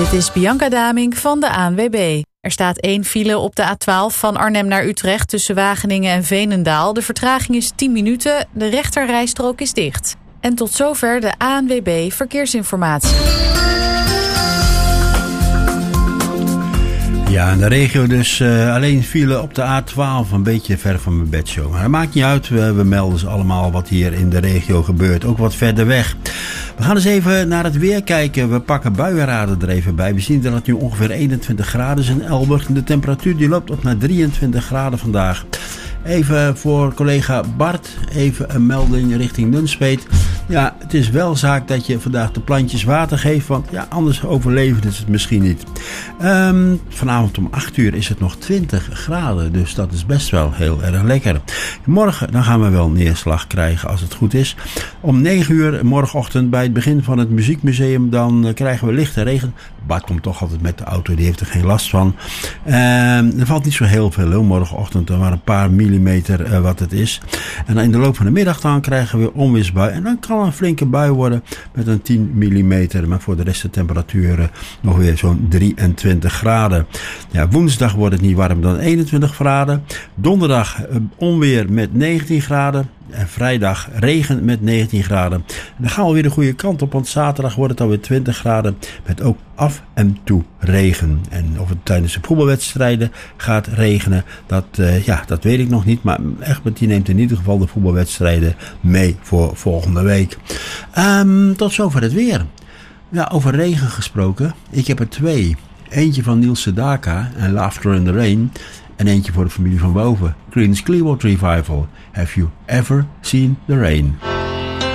Dit is Bianca Damink van de ANWB. Er staat 1 file op de A12 van Arnhem naar Utrecht tussen Wageningen en Veenendaal. De vertraging is 10 minuten, de rechterrijstrook is dicht. En tot zover de ANWB Verkeersinformatie. Ja, in de regio dus alleen file op de A12, een beetje ver van mijn bedshow. Maar dat maakt niet uit, we melden ze allemaal wat hier in de regio gebeurt, ook wat verder weg. We gaan eens even naar het weer kijken. We pakken buienraden er even bij. We zien dat het nu ongeveer 21 graden is in Elburg. De temperatuur die loopt op naar 23 graden vandaag. Even voor collega Bart, even een melding richting Nunspeet. Ja, het is wel zaak dat je vandaag de plantjes water geeft, want ja, anders overleven ze het misschien niet. Vanavond om 8 uur is het nog 20 graden, dus dat is best wel heel erg lekker. Morgen dan gaan we wel neerslag krijgen als het goed is. Om 9 uur morgenochtend bij het begin van het muziekmuseum, dan krijgen we lichte regen. Bart komt toch altijd met de auto, die heeft er geen last van. Er valt niet zo heel veel morgenochtend, er maar een paar millimeter wat het is. En dan in de loop van de middag dan krijgen we onweersbui. En dan kan een flinke bui worden met een 10 millimeter. Maar voor de rest de temperaturen nog weer zo'n 23 graden. Ja, woensdag wordt het niet warmer dan 21 graden. Donderdag onweer met 19 graden. En vrijdag regen met 19 graden. En dan gaan we weer de goede kant op, want zaterdag wordt het alweer 20 graden. Met ook af en toe regen. En of het tijdens de voetbalwedstrijden gaat regenen, dat weet ik nog niet. Maar Egbert die neemt in ieder geval de voetbalwedstrijden mee voor volgende week. Tot zover het weer. Ja, over regen gesproken. Ik heb er 2. Eentje van Niels Sedaka en Laughter in the Rain. En eentje voor de familie van boven. Creedence Clearwater Revival. Have you ever seen the rain?